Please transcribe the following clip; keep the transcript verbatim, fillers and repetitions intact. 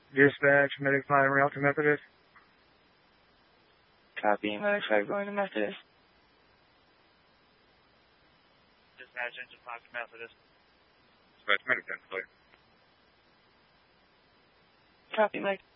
Dispatch, medic five, route to Methodist. Copy, medic five going to Methodist. Dispatch, engine five to Methodist. Dispatch, medic ten, clear. Copy, medic